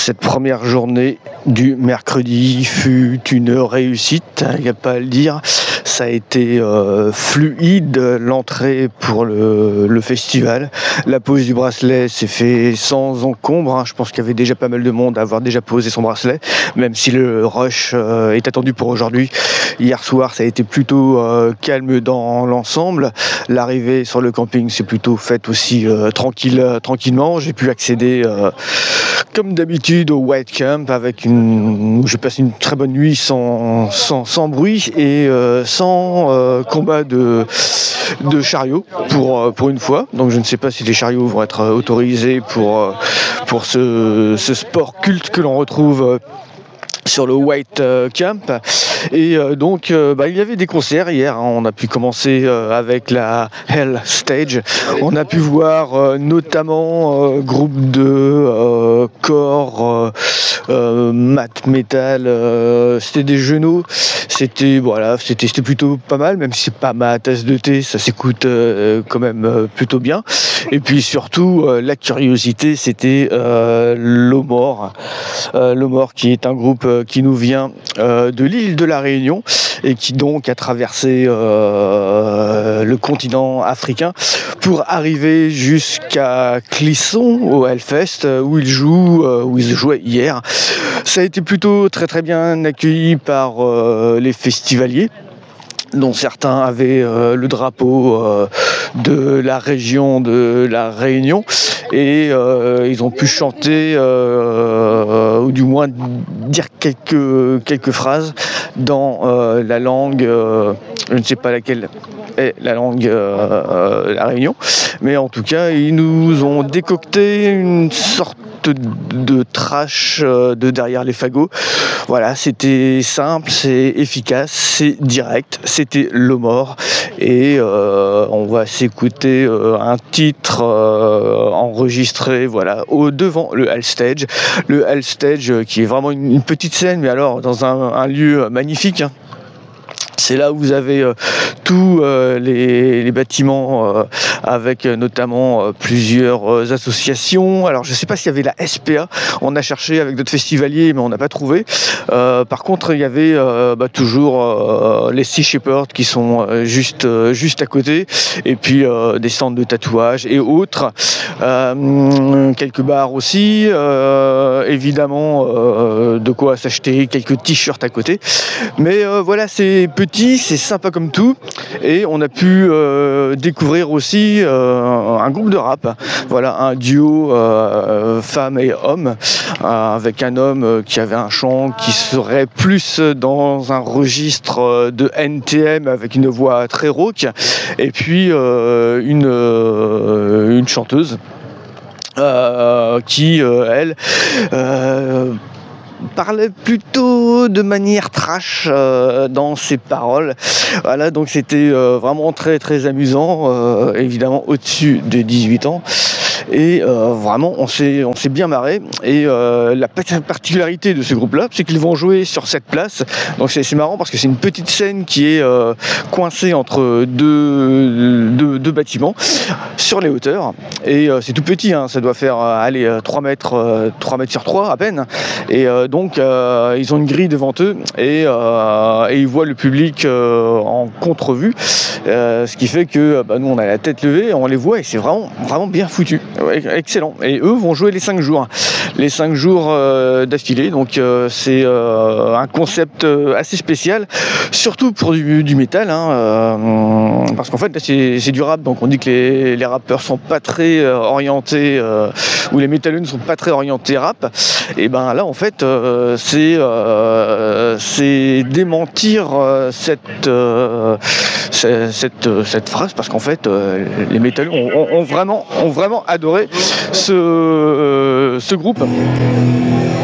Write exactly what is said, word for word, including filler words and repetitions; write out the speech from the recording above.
Cette première journée du mercredi fut une réussite, il n'y a pas à le dire. Ça a été euh, fluide, l'entrée pour le, le festival. La pose du bracelet s'est fait sans encombre. Hein. Je pense qu'il y avait déjà pas mal de monde à avoir déjà posé son bracelet, même si le rush euh, est attendu pour aujourd'hui. Hier soir, ça a été plutôt euh, calme dans l'ensemble. L'arrivée sur le camping s'est plutôt faite aussi euh, tranquille, euh, tranquillement. J'ai pu accéder, euh, comme d'habitude, au White Camp avec une, où j'ai passé une très bonne nuit sans, sans, sans bruit et euh, sans euh, combat de, de chariots pour, pour une fois. Donc je ne sais pas si les chariots vont être autorisés pour, pour ce, ce sport culte que l'on retrouve sur le White Camp. Et euh, donc euh, bah, il y avait des concerts hier, hein. On a pu commencer euh, avec la Hell Stage. On a pu voir euh, notamment euh, groupe de euh, core, euh, euh, mat metal, euh, c'était des genoux, c'était voilà, c'était, c'était plutôt pas mal, même si c'est pas ma tasse de thé, ça s'écoute euh, quand même euh, plutôt bien. Et puis surtout euh, la curiosité, c'était euh, Lomor, euh, Lomor qui est un groupe euh, qui nous vient euh, de l'île de la Réunion et qui donc a traversé euh, le continent africain pour arriver jusqu'à Clisson au Hellfest où ils jouent, euh, où ils jouaient hier. Ça a été plutôt très très bien accueilli par euh, les festivaliers, dont certains avaient euh, le drapeau euh, de la région de la Réunion et euh, ils ont pu chanter euh, ou du moins dire quelques, quelques phrases dans euh, la langue, euh, je ne sais pas laquelle est la langue euh, euh, la Réunion, mais en tout cas ils nous ont décocté une sorte de trash euh, de derrière les fagots. Voilà, c'était simple, c'est efficace, c'est direct, c'était Lomor et euh, on va s'écouter euh, un titre euh, enregistré voilà au devant le Hell Stage, le Hell Stage euh, qui est vraiment une, une petite scène, mais alors dans un, un lieu magnifique. Hein. C'est là où vous avez euh, tous euh, les, les bâtiments euh, avec euh, notamment euh, plusieurs euh, associations. Alors je ne sais pas s'il y avait la S P A, on a cherché avec d'autres festivaliers mais on n'a pas trouvé. Euh, par contre il y avait euh, bah, toujours euh, les Sea Shepherds qui sont euh, juste, euh, juste à côté et puis euh, des stands de tatouage et autres. Euh, quelques bars aussi, euh, évidemment euh, de quoi s'acheter quelques t-shirts à côté. Mais euh, voilà, c'est petit, c'est sympa comme tout et on a pu euh, découvrir aussi euh, un groupe de rap, voilà, un duo euh, femme et homme euh, avec un homme qui avait un chant qui serait plus dans un registre de N T M avec une voix très rauque et puis euh, une, euh, une chanteuse euh, qui euh, elle euh, parlait plutôt de manière trash euh, dans ses paroles. Voilà, donc c'était euh, vraiment très très amusant, euh, évidemment au-dessus de dix-huit ans. Et euh, vraiment, on s'est, on s'est bien marré. Et euh, la particularité de ce groupe-là, c'est qu'ils vont jouer sur cette place. Donc c'est, c'est marrant parce que c'est une petite scène qui est euh, coincée entre deux, deux, deux bâtiments sur les hauteurs. Et euh, c'est tout petit, hein, ça doit faire euh, allez, trois mètres, euh, trois mètres sur trois à peine. Et euh, donc euh, ils ont une grille devant eux et, euh, et ils voient le public euh, en contre-vue. Euh, ce qui fait que bah, nous on a la tête levée, on les voit et c'est vraiment, vraiment bien foutu. Ouais, excellent. Et eux vont jouer les cinq jours, les cinq jours euh, d'affilée. Donc euh, c'est euh, un concept euh, assez spécial, surtout pour du, du métal, hein, euh, parce qu'en fait là, c'est, c'est du rap. Donc on dit que les, les rappeurs sont pas très euh, orientés, euh, ou les métalleux ne sont pas très orientés rap. Et ben là en fait euh, c'est euh, c'est démentir euh, cette, euh, cette cette cette phrase parce qu'en fait euh, les métalleux ont, ont, ont vraiment ont vraiment adoré ce, euh, ce groupe.